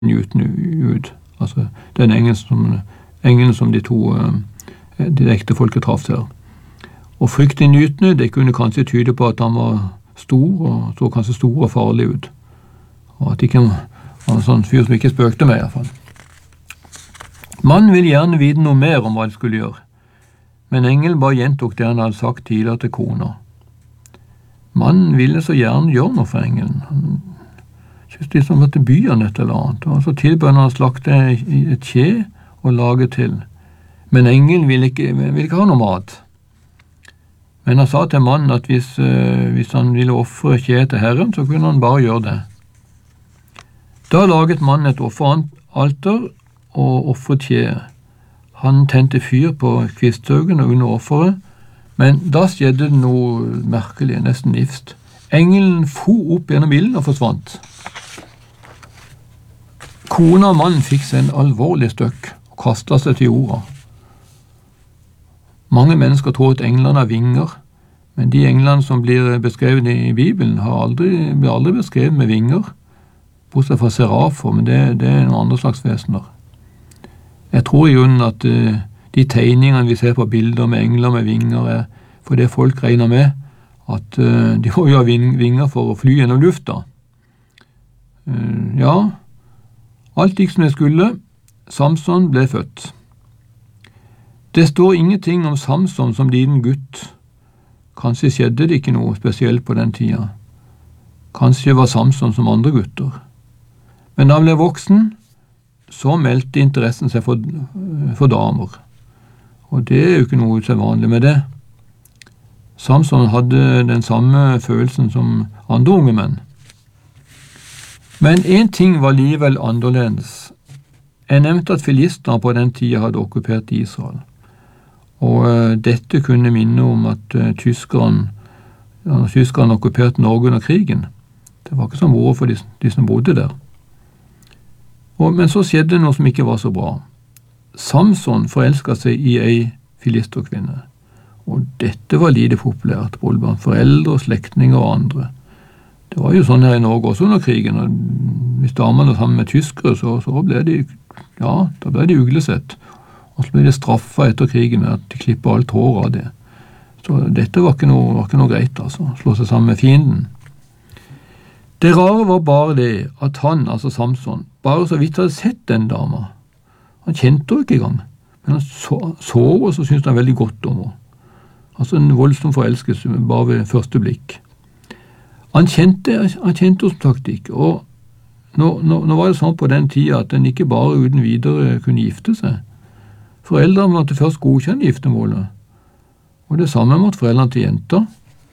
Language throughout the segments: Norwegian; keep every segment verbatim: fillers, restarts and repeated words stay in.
Newton ut, altså den engelen som, engelen som de to eh, direkte folket traff der. Og frykten Newton, det kunne kanskje tyde på at han var stor, og så kanskje stor og farlig ut. Og at ikke han var en sånn fyr som ikke spøkte med i hvert fall. Mannen ville gjerne vite noe mer om hva de skulle gjøre, men engelen bare gjentok det han hadde sagt tidligere til kona. Mannen ville så gjerne gjøre noe for engelen. Han syntes de som måtte by han et eller annet, og så tilbød han å slakte et kje og lage til. Men engelen ville ikke, ville ikke ha noe mat. Men han sa til mannen at hvis, uh, hvis han ville offre kje til Herren, så kunne han bare gjøre det. Da laget mannen et offeralter og offret kjeet. Han tente fyr på kvisthaugen og under offeret, men da skjedde det noe merkelig, nesten livst. Engelen for opp gjennom ilden og forsvant. Kona og mannen fikk seg en alvorlig støkk og kastet seg til jorda. Mange mennesker tror at englene har vinger, men de englene som blir beskrevet i Bibelen har aldri, blir aldri beskrevet med vinger, bortsett fra serafer, men det, det er noen andre slags vesener. Jeg tror i grunnen at uh, de tegningene vi ser på bilder med engler med vinger er for det folk regner med at uh, de må jo ha vinger for å fly gjennom lufta. Uh, ja, alt gikk som det skulle. Samson ble født. Det står ingenting om Samson som liten gutt. Kanskje skjedde det ikke noe spesielt på den tida. Kanskje var Samson som andre gutter. Men da han ble voksen, så meldte interessen seg for, for damer. Og det er jo ikke noe usedvanlig med det. Samson hadde den samme følelsen som andre unge menn. Men en ting var likevel annerledes. Jeg nevnte at filistene på den tida hadde okkupert Israel. Og uh, dette kunne minne om at uh, tyskerne, ja, tyskerne okkuperte Norge under krigen. Det var ikke så moro for de, de som bodde der. Og, men så skjedde noe som ikke var så bra. Samson forelsket seg i ei filisterkvinne. Og dette var lite populært, både blant foreldre, slektninger og andre. Det var jo sånn her i Norge også under krigen, og hvis damene var sammen med tyskere, så, så ble de, ja, da ble de uglesett. Og så ble de straffet etter krigen med at de klippet alt hår av det. Så dette var ikke noe, var ikke noe greit, altså, slå seg sammen med fienden. Det rare var bare det at han, altså Samson, bare så vidt hadde sett den dama. Han kjente henne ikke engang, men han så, så og så syntes han veldig godt om henne. Altså en voldsom forelskelse bare ved første blikk. Han kjente, han kjente henne som sagt ikke, og nå, nå, nå var det sånn på den tida at en ikke bare uten videre kunne gifte seg. Foreldrene måtte først godkjenne giftemålet, og det samme måtte foreldrene til jenter.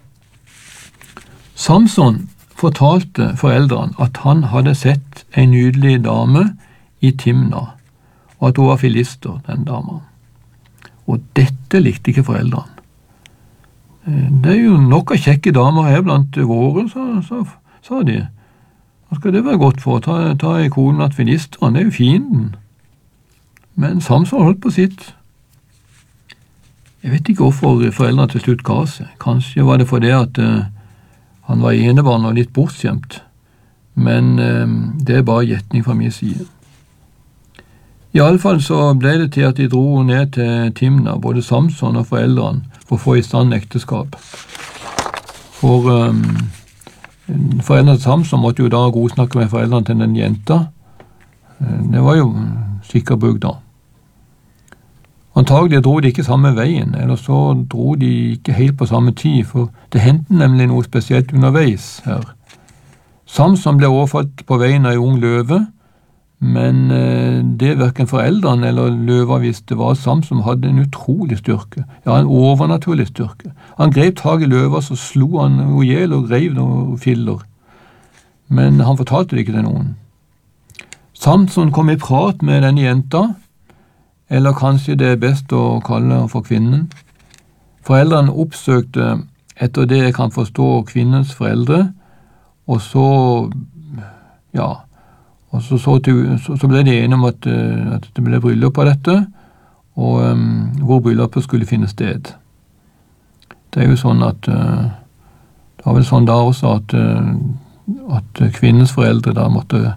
Samson fortalte foreldrene at han hadde sett en nydelig dame i Timna, og at hun var filister, den dama. Og dette likte ikke foreldrene. Det er jo nok av kjekke damer her blant våre, så, så, sa de. Hva skal det være godt for å ta, ta i konen at filisteren, det er jo fienden. Men Samson holdt på sitt. Jeg vet ikke hvorfor foreldrene til slutt ga seg. Kanskje var det fordi at uh, han var enebarn og litt bortskjemt, men uh, det er bare gjetning fra min side. I alle fall så ble det til at de dro ned til Timna, både Samson og foreldrene, for å få i stand ekteskap. For um, foreldrene til Samson måtte jo da godsnakke med foreldrene til den jenta. Det var jo sikker bruk da. Antagelig dro de ikke samme veien, eller så dro de ikke helt på samme tid, for det hendte nemlig noe spesielt underveis her. Samson ble overfalt på veien av en ung løve, men det hverken foreldrene eller løva visste var at Samson hadde en utrolig styrke, ja, en overnaturlig styrke. Han grep tag i løva, så slo han henne ihjel og grev noen filler, men han fortalte det ikke til noen. Samson kom i prat med denne jenta, eller kanskje det er best å kalle henne for kvinnen. Foreldrene oppsøkte etter det jeg kan forstå kvinnens foreldre, og så, ja, Og så, så, til, så, så ble de enige om at, uh, at det ble bryllup på dette, og um, hvor bryllupet skulle finne sted. Det er jo sånn at uh, det var vel sånn da også at, uh, at kvinnens foreldre da måtte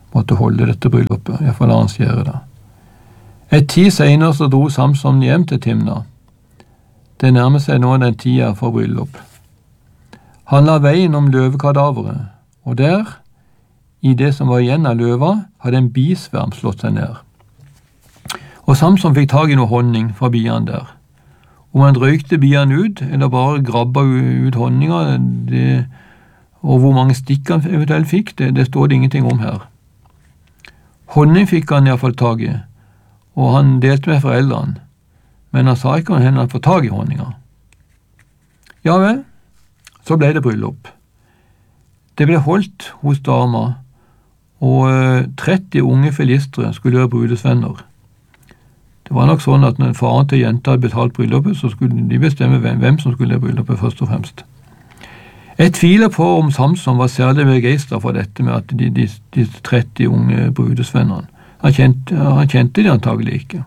måtte holde dette bryllupet, i hvert fall arrangere det. Et tid senere så dro Samson hjem til Timna. Det nærmer seg nå den tida for bryllup. Han la veien om løvekadaveret, og der, i det som var igjen av løva, hadde en bisverm slått seg ned. Og Samson fikk tag i noe honning fra biene der. Om han røykte biene ut, eller bare grabba ut honninga, det, og hvor mange stikk han eventuelt fikk, det, det står det ingenting om her. Honning fikk han i hvert fall tag i, og han delte med foreldrene, men han sa ikke om henne han får tag i honninga. Ja vel, så ble det bryllup. Det ble holdt hos dama, og tretti unge filistere skulle være brudesvenner. Det var nok sånn at når faren til jenta hadde betalt bryllupet, så skulle de bestemme hvem, hvem som skulle ha bryllupet først og fremst. Jeg tviler på om Samson var særlig begeistret for dette med at de, de, de tretti unge brudesvennene. Han kjente, han kjente de antagelig ikke.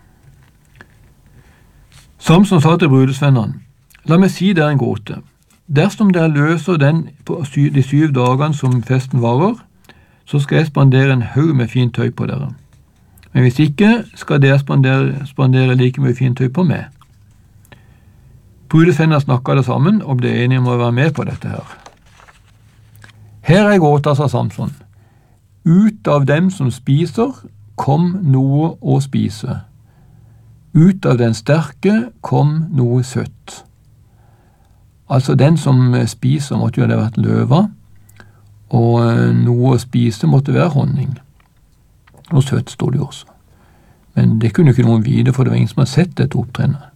Samson sa til brudesvennene, la meg si dere en gåte. Dersom dere løser den på sy, de syv dagene som festen varer, så skal jeg spandere en haug med fint tøy på dere. Men hvis ikke, skal dere spandere, spandere like mye fint tøy på meg. Brudesvennene snakket det sammen og ble enige om å være med på dette her. Her er gåta, sa Samson. Ut av dem som spiser, kom noe å spise. Ut av den sterke kom noe søtt. Altså den som spiser måtte jo ha vært løva, og noe å spise måtte være honning. Og søtt stod det også. Men det kunne ikke noen vite, for det var ingen som hadde sett dette opptrennet.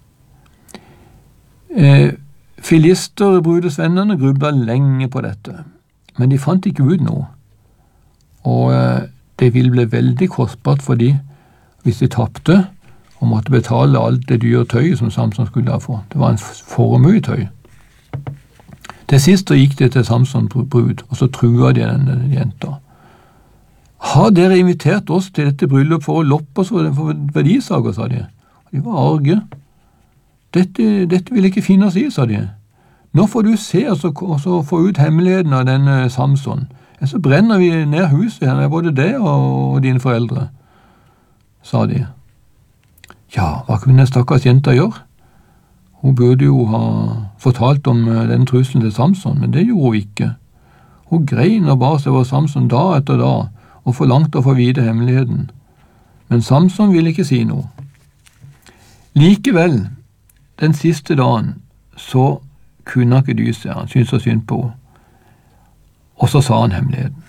Eh, Filisterbrudesvennene grubla lenge på dette, men de fant ikke ut noe. Og eh, det ville bli veldig kostbart for de hvis de tappte og måtte betale alt det dyre tøyet som Samson skulle ha få. Det var en formue tøy. Til sist så gikk det til Samson brud, og så trua de denne jenta. Har dere invitert oss til dette bryllup for å loppe oss for verdisager, sa de. De var arge. Dette, dette vil ikke finne oss i, sa de. Nå får du se og så, og så få ut hemmeligheten av denne Samson. Så brenner vi ned huset her med både deg og dine foreldre, sa de. Ja, hva kunne den stakkars jenta gjøre? Hun burde jo ha fortalt om den trusselen til Samson, men det gjorde hun ikke. Hun grein og bar seg over Samson dag etter dag, og forlangte å få vite hemmeligheten. Men Samson ville ikke si noe. Likevel, den siste dagen, så kunne han ikke dy seg, han syntes så synd på henne. Og så sa han hemmeligheten.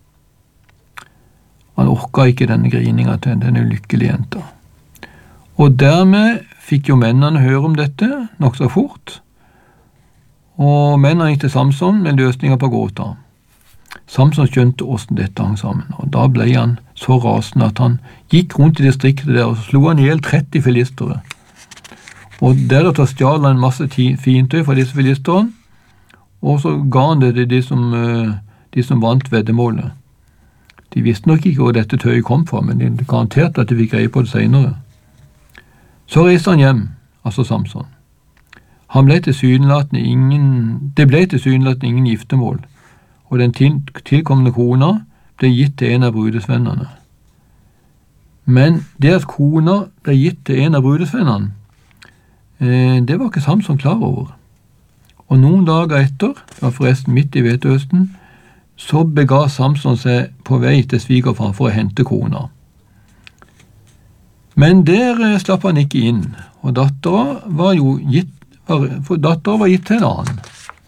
Han orket ikke denne grininga til denne ulykkelige jenta. Og dermed fikk jo mennene høre om dette nok så fort, og mennene gikk til Samson med løsninger på gåta. Samson skjønte hvordan dette hang sammen, og da ble han så rasende at han gikk rundt i distriktet der og slo han ihjel tretti filistere. Og deretter stjal han en masse fintøy fra disse filisterne, og så ga han det til de som, de som vant veddemålet. De visste nok ikke hvor dette tøyet kom fra, men de garanterte at de fikk greie på det senere. Så reiste han hjem, altså Samson. Han ble tilsynelatende ingen, det ble tilsynelatende ingen giftemål, og den til, tilkommende kona ble gitt til en av brudesvennene. Men det at kona ble gitt til en av brudesvennene, eh, det var ikke Samson klar over. Og noen dager etter, det var forresten midt i hvetehøsten, så bega Samson seg på vei til svigerfar for å hente kona. Men der slapp han ikke inn, og dattera var jo gitt, for dattera var gitt til en annen.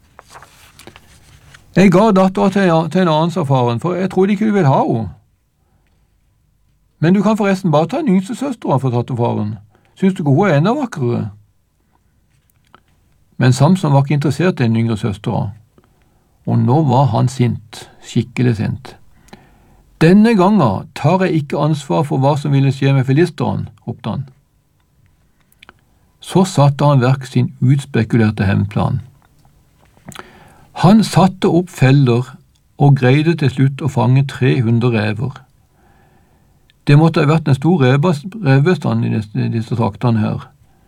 Jeg ga dattera til, til en annen, sa faren, for jeg trodde ikke du vil ha henne. Men du kan forresten bare ta en yngste søster, fortalte faren. Syns du ikke hun er enda vakrere? Men Samson var ikke interessert i den yngre søstera, og nå var han sint, skikkelig sint. Denne gangen tar jeg ikke ansvar for hva som ville skje med filisteren, ropte han. Så satte han verk sin utspekulerte hevnplan. Han satte opp feller og greide til slutt å fange tre hundre rever. Det måtte ha vært en stor revbestand i disse, disse traktene her.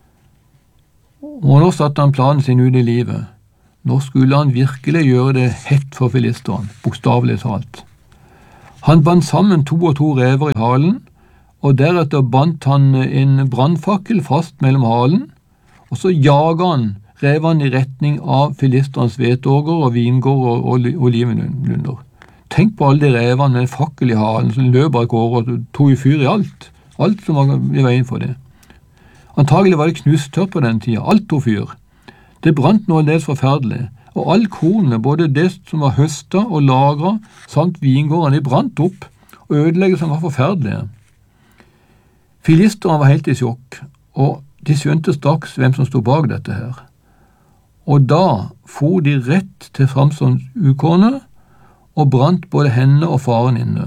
Og nå satte han planen sin ut i livet. Nå skulle han virkelig gjøre det hett for filisteren, bokstavelig talt. Han bandt sammen to og to rever i halen, og deretter bandt han en brannfakkel fast mellom halen, og så jaget han revene i retning av filisternes hveteåker og vingårder og olivenlunder. Tenk på alle de revene med en fakkel i halen som løp av gårde og tog i fyr i alt. Alt som var i veien for det. Antagelig var det knusttørt på den tida. Alt tog fyr. Det brant noe dels forferdelig, og all kornene, både det som var høstet og lagret, samt vingårdene, de brant opp, og ødeleggelsen var forferdelige. Filisterne var helt i sjokk, og de skjønte straks hvem som stod bak dette her. Og da for de rett til Samsons ukåne, og brant både henne og faren inne.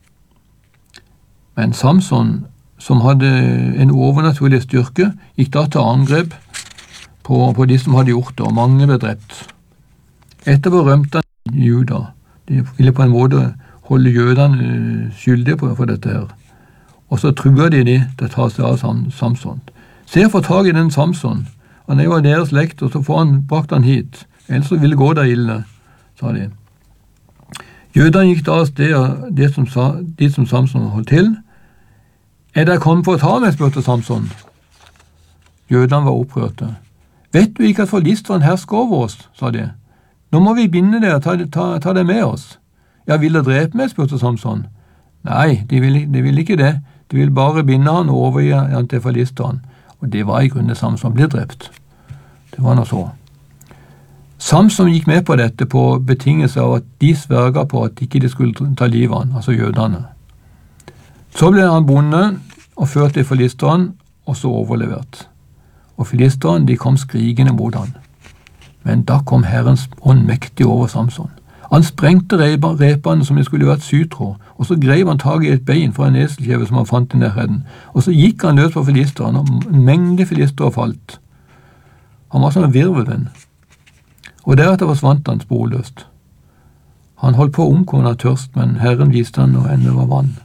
Men Samson, som hadde en overnaturlig styrke, gikk da til angrep på, på de som hadde gjort det, og mange ble drept. Etterpå rømte han Juda. De ville på en måte holde jødene skyldige på, for dette her. Og så truet de de til å ta seg av Samson. Se, få tag i den Samson. Han er jo av deres lekt, og så får han brakt han hit. Ellers så ville gå der ille, sa de. Jødene gikk da av sted, de som, de som Samson holdt til. Er dere kommet for å ta meg, spurte Samson. Jødene var opprørte. Vet du ikke at filisteren hersker over oss, sa de. Nå må vi binde deg og ta, ta, ta deg med oss. Ja, vil dere drepe meg, spurte Samson. Nei, de vil, de vil ikke det. De vil bare binde han og overgi han til filisteren. Og det var i grunnen Samson ble drept. Det var noe så. Samson gikk med på dette på betingelse av at de sverget på at ikke de skulle ta livet av han, altså jødene. Så ble han bonde og ført til filisteren, og så overlevert. Og filisteren, de kom skrigende mot han. Men da kom Herrens ånd mektig over Samson. Han sprengte repene som det skulle vært sytråd, og så grev han tag i et bein fra en eselkjeve som han fant i nærheten, og så gikk han løs på filisteren, og en mengde filister falt. Han var som en virvelvind. Og deretter forsvant han sporløst. Han holdt på å omkomme av tørst, men Herren viste han når ennå var vann.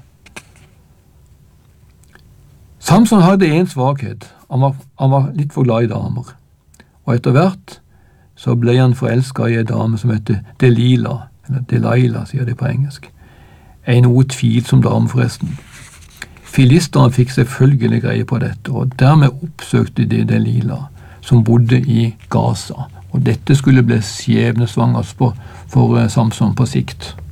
Samson hadde en svakhet. Han var, han var litt for glad i damer. Og etter hvert så ble han forelsket i en dame som heter Delilah, eller Delilah, sier de på engelsk. En noe tvilsom dame forresten. Filisterne fikk selvfølgelig greie på dette, og dermed oppsøkte de Delilah, som bodde i Gaza. Og dette skulle bli skjebnesvangert for Samson på sikt.